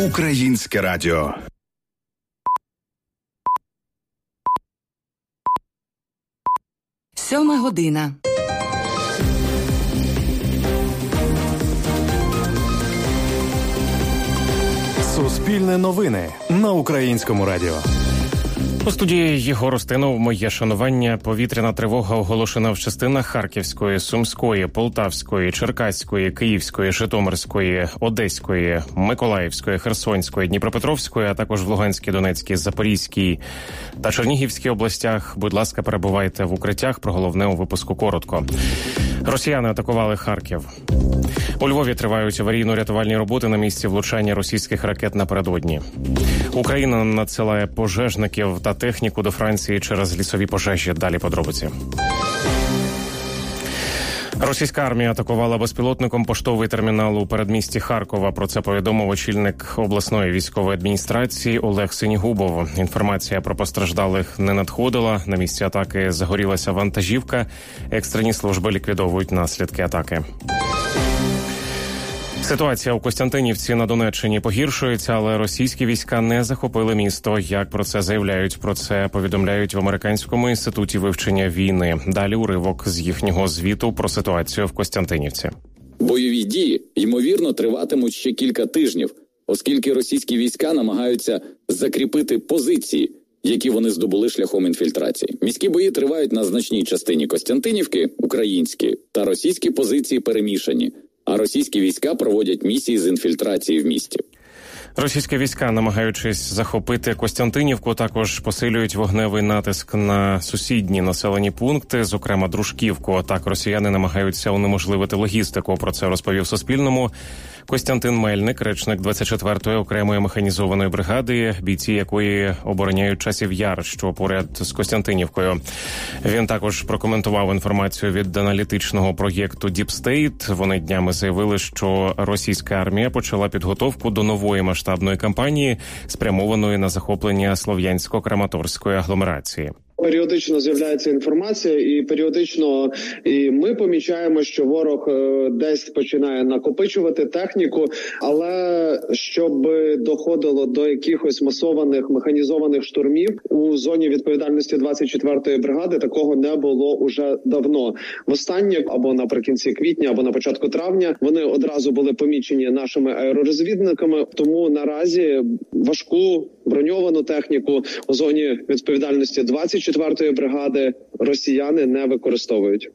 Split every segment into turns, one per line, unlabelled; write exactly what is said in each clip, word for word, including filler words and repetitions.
Українське радіо.
Сьома година.
Суспільне новини на Українському радіо.
У студії Єгор Устинов. Моє шанування. Повітряна тривога оголошена в частинах Харківської, Сумської, Полтавської, Черкаської, Київської, Житомирської, Одеської, Миколаївської, Херсонської, Дніпропетровської, а також в Луганській, Донецькій, Запорізькій та Чернігівській областях. Будь ласка, перебувайте в укриттях. Про головне у випуску коротко. Росіяни атакували Харків. У Львові тривають аварійно-рятувальні роботи на місці влучання російських ракет напередодні. Україна надсилає пожежників та техніку до Франції через лісові пожежі. Далі подробиці. Російська армія атакувала безпілотником поштовий термінал у передмісті Харкова. Про це повідомив очільник обласної військової адміністрації Олег Синігубов. Інформація про постраждалих не надходила. На місці атаки загорілася вантажівка. Екстрені служби ліквідовують наслідки атаки. Ситуація у Костянтинівці на Донеччині погіршується, але російські війська не захопили місто. Як про це заявляють? Про це повідомляють в Американському інституті вивчення війни. Далі уривок з їхнього звіту про ситуацію в Костянтинівці.
Бойові дії, ймовірно, триватимуть ще кілька тижнів, оскільки російські війська намагаються закріпити позиції, які вони здобули шляхом інфільтрації. Міські бої тривають на значній частині Костянтинівки, українські, та російські позиції перемішані. А російські війська проводять місії з інфільтрації в місті.
Російські війська, намагаючись захопити Костянтинівку, також посилюють вогневий натиск на сусідні населені пункти, зокрема Дружківку. Так росіяни намагаються унеможливити логістику. Про це розповів Суспільному Костянтин Мельник, речник двадцять четвертої окремої механізованої бригади, бійці якої обороняють Часів Яр, що поряд з Костянтинівкою. Він також прокоментував інформацію від аналітичного проєкту Deep State. Вони днями заявили, що російська армія почала підготовку до нової масштабної кампанії, спрямованої на захоплення Слов'янсько-Краматорської агломерації.
Періодично з'являється інформація, і періодично і ми помічаємо, що ворог десь починає накопичувати техніку, але щоб доходило до якихось масованих механізованих штурмів у зоні відповідальності двадцять четвертої бригади, такого не було уже давно. Востаннє або наприкінці квітня, або на початку травня вони одразу були помічені нашими аеророзвідниками, тому наразі важку броньовану техніку у зоні відповідальності двадцять четвертої бригади росіяни не використовують.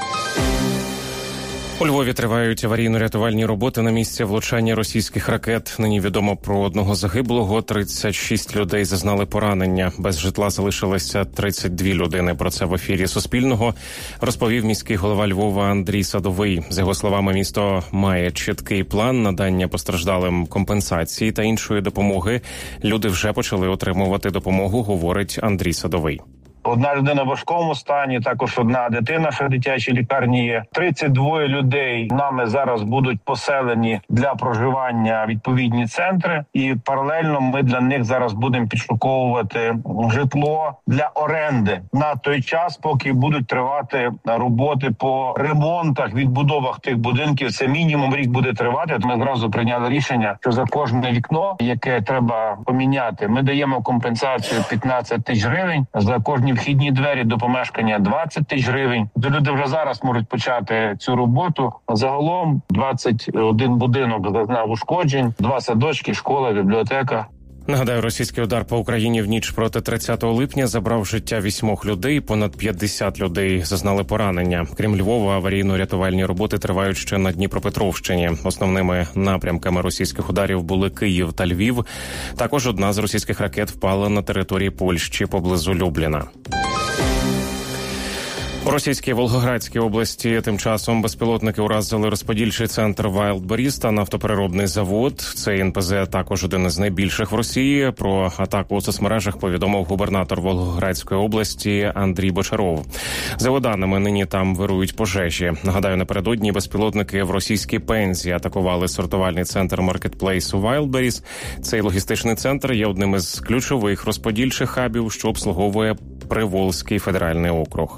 У Львові тривають аварійно-рятувальні роботи на місці влучання російських ракет. Нині відомо про одного загиблого, тридцять шість людей зазнали поранення. Без житла залишилися тридцять дві людини. Про це в ефірі Суспільного розповів міський голова Львова Андрій Садовий. За його словами, місто має чіткий план надання постраждалим компенсації та іншої допомоги. Люди вже почали отримувати допомогу, говорить Андрій Садовий.
Одна людина в важкому стані, також одна дитина, що в дитячій лікарні є. тридцять два людей нами зараз будуть поселені для проживання відповідні центри. І паралельно ми для них зараз будемо підшуковувати житло для оренди на той час, поки будуть тривати роботи по ремонтах, відбудовах тих будинків. Це мінімум рік буде тривати. Ми зразу прийняли рішення, що за кожне вікно, яке треба поміняти, ми даємо компенсацію п'ятнадцять тисяч гривень, за кожні вхідні двері до помешкання двадцять тисяч гривень. Люди вже зараз можуть почати цю роботу. Загалом двадцять один будинок зазнав ушкоджень, два садочки, школа, бібліотека.
Нагадаю, російський удар по Україні в ніч проти тридцятого липня забрав життя вісьмох людей, понад п'ятдесят людей зазнали поранення. Крім Львова, аварійно-рятувальні роботи тривають ще на Дніпропетровщині. Основними напрямками російських ударів були Київ та Львів. Також одна з російських ракет впала на території Польщі поблизу Любліна. У російській Волгоградській області тим часом безпілотники уразили розподільчий центр Wildberries та нафтопереробний завод. Цей ен пе зет також один із найбільших в Росії. Про атаку у соцмережах повідомив губернатор Волгоградської області Андрій Бочаров. За його даними, нині там вирують пожежі. Нагадаю, напередодні безпілотники в російській Пензі атакували сортувальний центр маркетплейсу Wildberries. Цей логістичний центр є одним із ключових розподільчих хабів, що обслуговує Приволзький федеральний округ.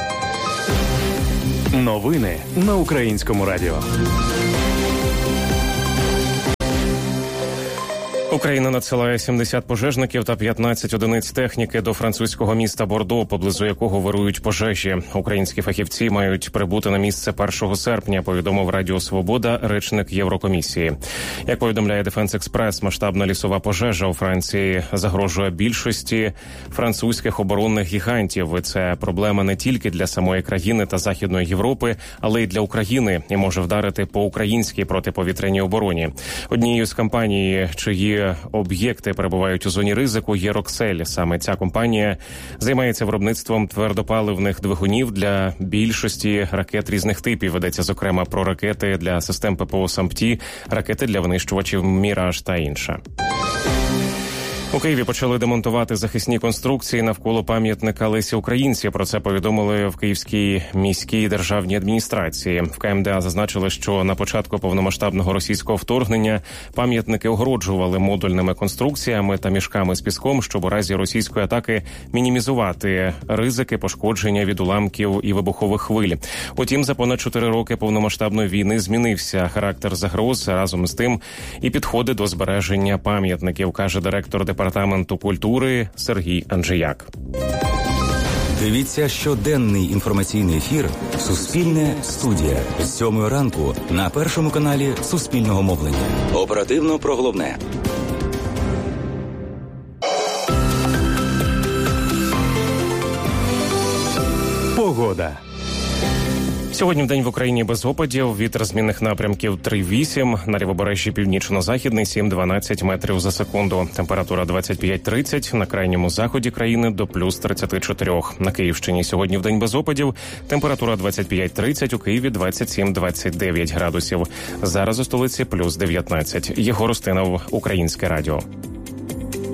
Новини на Українському радіо.
Україна надсилає сімдесят пожежників та п'ятнадцять одиниць техніки до французького міста Бордо, поблизу якого вирують пожежі. Українські фахівці мають прибути на місце першого серпня, повідомив Радіо Свобода речник Єврокомісії. Як повідомляє Дефенс Експрес, масштабна лісова пожежа у Франції загрожує більшості французьких оборонних гігантів. І це проблема не тільки для самої країни та Західної Європи, але й для України і може вдарити по українській протиповітряній обороні. Однією з компаній, чиї об'єкти перебувають у зоні ризику, є Роксель. Саме ця компанія займається виробництвом твердопаливних двигунів для більшості ракет різних типів. Ведеться, зокрема, про ракети для систем ППО «Сампті», ракети для винищувачів «Міраж» та інше. У Києві почали демонтувати захисні конструкції навколо пам'ятника Лесі Українці. Про це повідомили в Київській міській державній адміністрації. В ка ем де а зазначили, що на початку повномасштабного російського вторгнення пам'ятники огороджували модульними конструкціями та мішками з піском, щоб у разі російської атаки мінімізувати ризики пошкодження від уламків і вибухових хвиль. Утім, за понад чотири роки повномасштабної війни змінився характер загроз, разом з тим і підходи до збереження пам'ятників, каже директор Департаменту культури Сергій Анджияк.
Дивіться щоденний інформаційний ефір «Суспільне студія» з сьомої ранку на першому каналі Суспільного мовлення. Оперативно про головне.
Погода.
Сьогодні вдень в Україні без опадів, вітер змінних напрямків три-вісім, на лівобережжі північно-західний сім-дванадцять метрів за секунду. Температура двадцять п'ять тридцять, на крайньому заході країни до плюс тридцять чотири. На Київщині сьогодні вдень без опадів, температура двадцять п'ять тридцять, у Києві двадцять сім двадцять дев'ять градусів. Зараз у столиці плюс дев'ятнадцять. Єгор Устинов, Українське радіо.